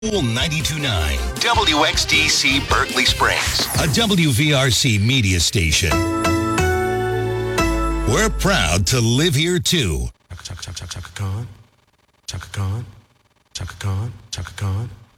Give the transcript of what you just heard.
Cool 92.9 WXDC Berkeley Springs, a WVRC media station. We're proud to live here too. Chaka Khan, Chaka Khan, Chaka Khan, Chaka Khan.